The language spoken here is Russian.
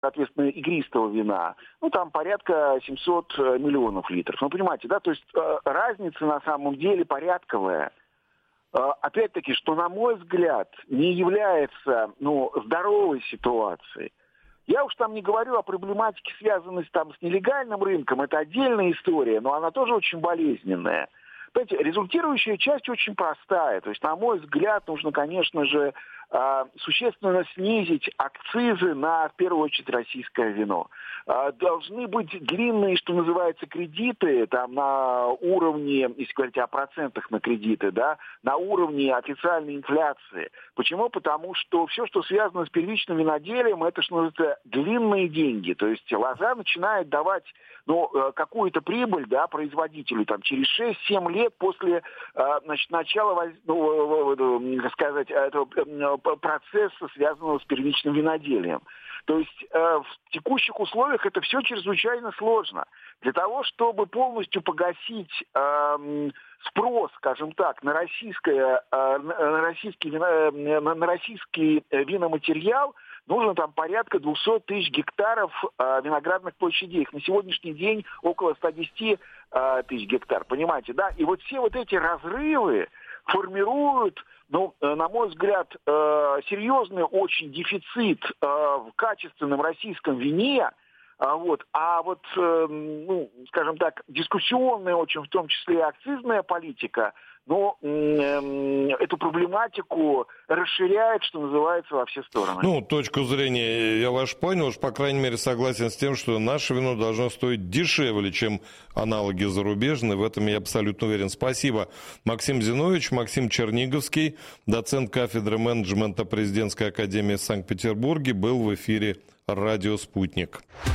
соответственно, игристого вина, там порядка 700 миллионов литров. Понимаете, да, то есть разница на самом деле порядковая. Опять-таки, что, на мой взгляд, не является, здоровой ситуацией. Я уж там не говорю о проблематике, связанной с нелегальным рынком, это отдельная история, но она тоже очень болезненная. Понимаете, результирующая часть очень простая. То есть, на мой взгляд, нужно, конечно же, существенно снизить акцизы на, в первую очередь, российское вино. Должны быть длинные, что называется, кредиты, на уровне, если говорить о процентах на кредиты, да, на уровне официальной инфляции. Почему? Потому что все, что связано с первичным виноделием, это, что называется, длинные деньги. То есть лоза начинает давать какую-то прибыль, да, производителю через 6-7 лет после начала этого процесса, связанного с первичным виноделием. То есть в текущих условиях это все чрезвычайно сложно. Для того, чтобы полностью погасить спрос, скажем так, на российский виноматериал, нужно порядка 200 тысяч гектаров виноградных площадей. Их на сегодняшний день около 110 тысяч гектар, понимаете, да? И все эти разрывы формируют, на мой взгляд, серьезный очень дефицит в качественном российском вине. Скажем так, дискуссионная очень, в том числе и акцизная политика, эту проблематику расширяет, что называется, во все стороны. Точку зрения я ваш понял, уж по крайней мере согласен с тем, что наше вино должно стоить дешевле, чем аналоги зарубежные. В этом я абсолютно уверен. Спасибо, Максим Зиновьевич. Максим Черниговский, доцент кафедры менеджмента Президентской академии в Санкт-Петербурге, был в эфире «Радио Спутник».